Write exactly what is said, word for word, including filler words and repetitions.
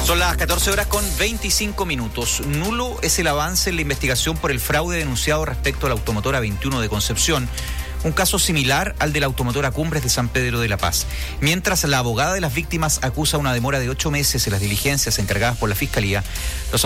Son las catorce horas con veinticinco minutos. Nulo es el avance en la investigación por el fraude denunciado respecto a la automotora veintiuno de Concepción, un caso similar al de la automotora Cumbres de San Pedro de la Paz. Mientras la abogada de las víctimas acusa una demora de ocho meses en las diligencias encargadas por la Fiscalía, los